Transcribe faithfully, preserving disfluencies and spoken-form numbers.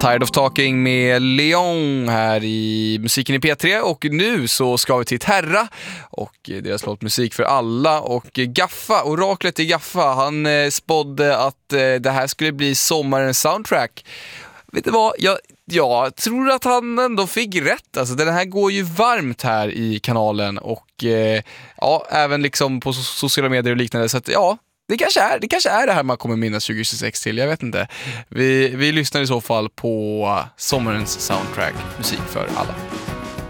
Tired of Talking med Leon här i Musiken i P tre. Och nu så ska vi till Terra och deras låt Musik för alla. Och Gaffa, oraklet i Gaffa, han eh, spådde att eh, det här skulle bli sommarens soundtrack. Vet du vad, jag, jag tror att han ändå fick rätt. Alltså, den här går ju varmt här i kanalen och eh, ja, även liksom på sociala medier och liknande. Så att ja, det kanske är det, kanske är det här man kommer minnas tjugo tjugosex till, jag vet inte. Vi, vi lyssnar i så fall på sommarens soundtrack, Musik för alla.